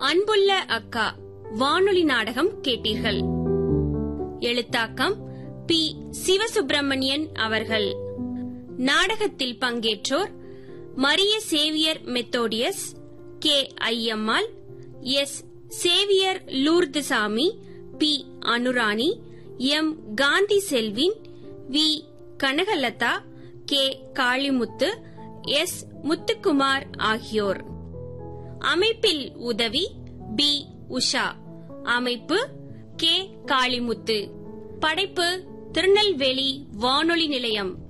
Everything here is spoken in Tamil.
அன்புள்ள அக்கா வானொலி நாடகம் கேட்டீர்கள். எழுத்தாக்கம் பி. சிவசுப்பிரமணியன் அவர்கள். நாடகத்தில் பங்கேற்றோர் Maria Xavier Methodius, K. Ayyammal, S. Xavier Lourdusamy, B. Anurani, M. Gandhi Selvin, we. Kanakalatha, K. Kalimuthu, S. Muthukumar ஆகியோர். அமைப்பில் உதவி பி. உஷா. அமைப்பு கே. காளிமுத்து. படைப்பு திருநெல்வேலி வானொலி நிலையம்.